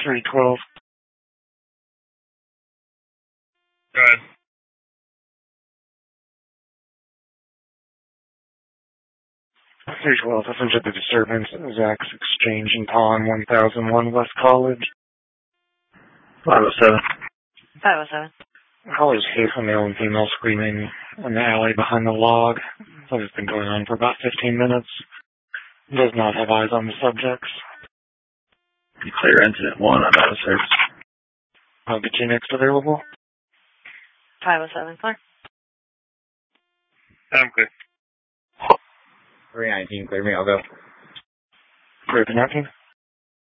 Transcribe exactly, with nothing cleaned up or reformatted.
three twelve. Go ahead. three twelve, offensive disturbance at Zach's Exchange in Pond, one thousand one West College. five oh seven. five oh seven. Callers case a male and female screaming in the alley behind the log. That has been going on for about fifteen minutes. Does not have eyes on the subjects. Clear incident one on auto service. I'll get you next available. five oh seven, clear. I'm clear. three nineteen, clear me, I'll go. Clear to nineteen.